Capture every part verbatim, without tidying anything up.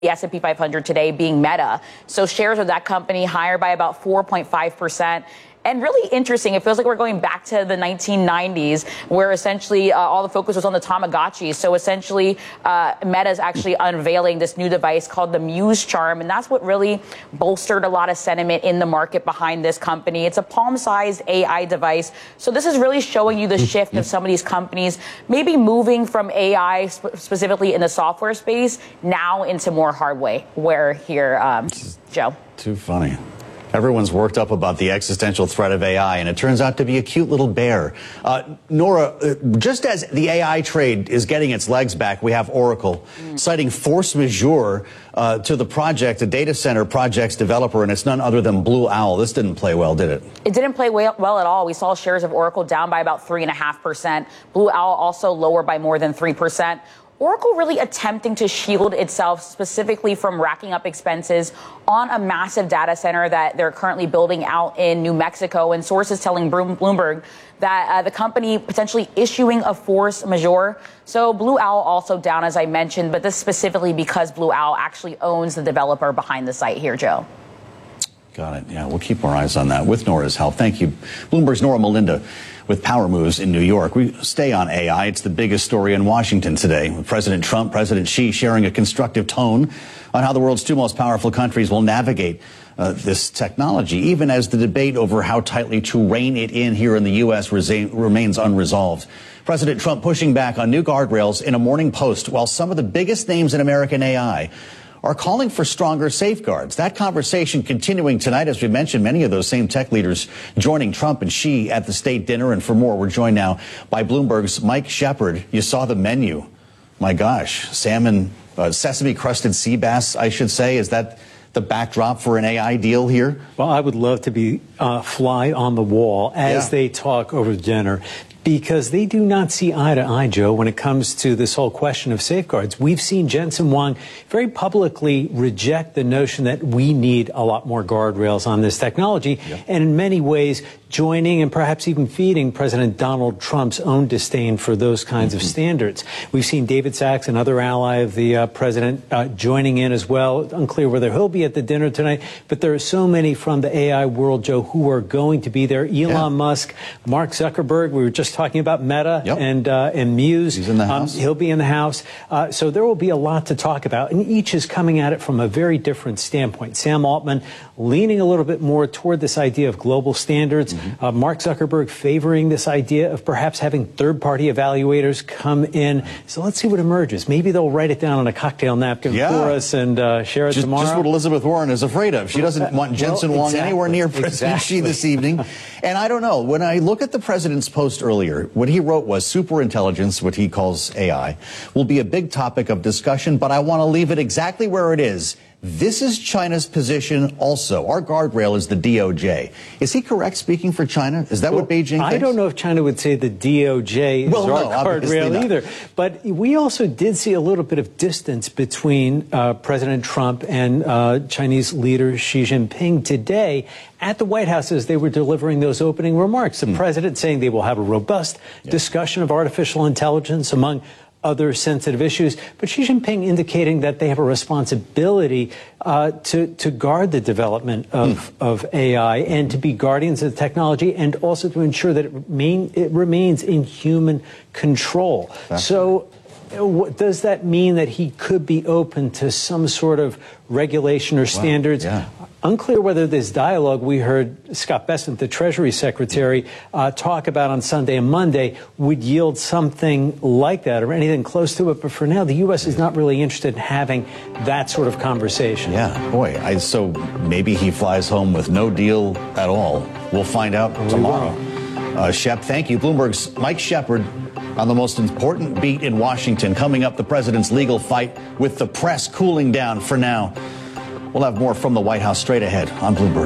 the S and P five hundred today being Meta. So shares of that company higher by about four point five percent. And really interesting, it feels like we're going back to the nineteen nineties, where essentially uh, all the focus was on the Tamagotchi. So essentially, uh, Meta is actually unveiling this new device called the Muse Charm, and that's what really bolstered a lot of sentiment in the market behind this company. It's a palm-sized A I device. So this is really showing you the shift of some of these companies, maybe moving from A I, sp- specifically in the software space, now into more hardware here, um, Joe. Too funny. Everyone's worked up about the existential threat of A I, and it turns out to be a cute little bear. Uh, Nora, uh, just as the A I trade is getting its legs back, we have Oracle mm. citing force majeure uh, to the project, a data center project's developer, and it's none other than Blue Owl. This didn't play well, did it? It didn't play well, well at all. We saw shares of Oracle down by about three point five percent. Blue Owl also lower by more than three percent. Oracle really attempting to shield itself specifically from racking up expenses on a massive data center that they're currently building out in New Mexico. And sources telling Bloomberg that uh, the company potentially issuing a force majeure. So Blue Owl also down, as I mentioned, but this specifically because Blue Owl actually owns the developer behind the site here, Joe. Got it. Yeah, we'll keep our eyes on that with Nora's help. Thank you. Bloomberg's Nora Melinda with Power Moves in New York. We stay on A I. It's the biggest story in Washington today, with President Trump, President Xi sharing a constructive tone on how the world's two most powerful countries will navigate uh, this technology, even as the debate over how tightly to rein it in here in the U S remains unresolved. President Trump pushing back on new guardrails in a Morning Post, while some of the biggest names in American A I are calling for stronger safeguards. That conversation continuing tonight, as we mentioned, many of those same tech leaders joining Trump and Xi at the state dinner. And for more, we're joined now by Bloomberg's Mike Shepard. You saw the menu. My gosh, salmon, uh, sesame-crusted sea bass, I should say. Is that the backdrop for an A I deal here? Well, I would love to be uh, fly on the wall as yeah. they talk over dinner, because they do not see eye to eye, Joe, when it comes to this whole question of safeguards. We've seen Jensen Huang very publicly reject the notion that we need a lot more guardrails on this technology, yep. and in many ways joining and perhaps even feeding President Donald Trump's own disdain for those kinds mm-hmm. of standards. We've seen David Sachs, another ally of the uh, president, uh, joining in as well. Unclear whether he'll be at the dinner tonight, but there are so many from the A I world, Joe, who are going to be there. Elon yeah. Musk, Mark Zuckerberg, we were just talking about Meta yep. and uh, and Muse. He's in the house. Um, he'll be in the house. Uh, so there will be a lot to talk about, and each is coming at it from a very different standpoint. Sam Altman leaning a little bit more toward this idea of global standards. Mm-hmm. Uh, Mark Zuckerberg favoring this idea of perhaps having third-party evaluators come in. So let's see what emerges. Maybe they'll write it down on a cocktail napkin yeah. for us and uh, share it just, tomorrow. Just what Elizabeth Warren is afraid of. She doesn't want Jensen well, exactly. Huang anywhere near President exactly. Xi this evening. And I don't know. When I look at the president's post earlier, what he wrote was superintelligence, what he calls A I, will be a big topic of discussion, but I want to leave it exactly where it is. This is China's position also. Our guardrail is the D O J. Is he correct speaking for China? Is that well, what Beijing thinks? I don't know if China would say the D O J is well, our no, guardrail either. But we also did see a little bit of distance between uh, President Trump and uh, Chinese leader Xi Jinping today at the White House as they were delivering those opening remarks. The hmm. president saying they will have a robust yeah. discussion of artificial intelligence among other sensitive issues, but Xi Jinping indicating that they have a responsibility uh, to to guard the development of, mm. of A I and to be guardians of the technology, and also to ensure that it, remain, it remains in human control. That's so what, does that mean that he could be open to some sort of regulation or standards? Wow. Yeah. Unclear whether this dialogue we heard Scott Bessent, the Treasury Secretary, uh, talk about on Sunday and Monday would yield something like that or anything close to it. But for now, the U S is not really interested in having that sort of conversation. Yeah, boy. I, so maybe he flies home with no deal at all. We'll find out we tomorrow. Uh, Shep, thank you. Bloomberg's Mike Shepard on the most important beat in Washington. Coming up, the president's legal fight with the press cooling down for now. We'll have more from the White House straight ahead on Bloomberg.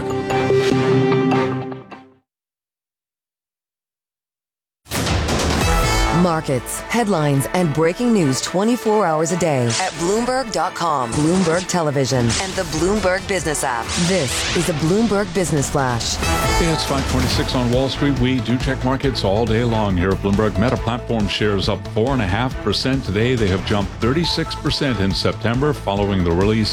Markets, headlines, and breaking news twenty-four hours a day at Bloomberg dot com, Bloomberg Television, and the Bloomberg Business app. This is a Bloomberg Business Flash. Hey, it's five twenty-six on Wall Street. We do check markets all day long here at Bloomberg. Meta Platform shares up four point five percent today. They have jumped thirty-six percent in September following the release